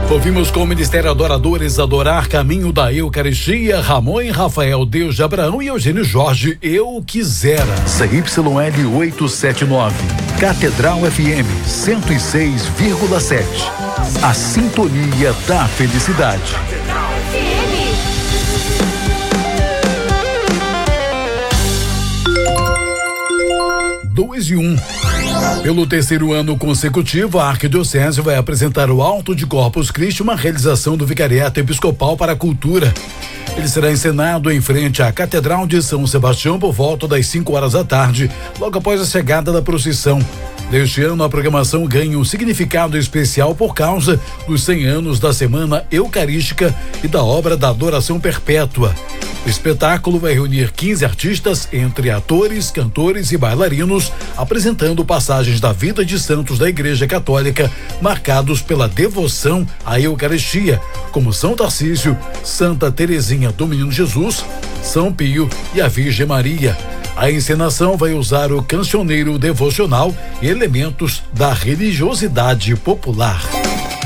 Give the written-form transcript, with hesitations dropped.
Ouvimos com o Ministério Adoradores Adorar Caminho da Eucaristia, Ramon e Rafael, Deus de Abraão e Eugênio Jorge, Eu Quisera. ZYL 879, Catedral FM 106,7. A sintonia da felicidade. 2-1. Pelo terceiro ano consecutivo, a Arquidiocese vai apresentar o Alto de Corpus Christi, uma realização do Vicariato Episcopal para a Cultura. Ele será encenado em frente à Catedral de São Sebastião por volta das 5 horas da tarde, logo após a chegada da procissão. Neste ano, a programação ganha um significado especial por causa dos 100 anos da Semana Eucarística e da obra da Adoração Perpétua. O espetáculo vai reunir 15 artistas, entre atores, cantores e bailarinos, apresentando passagens da vida de santos da Igreja Católica, marcados pela devoção à Eucaristia, como São Tarcísio, Santa Teresinha do Menino Jesus, São Pio e a Virgem Maria. A encenação vai usar o cancioneiro devocional e elementos da religiosidade popular.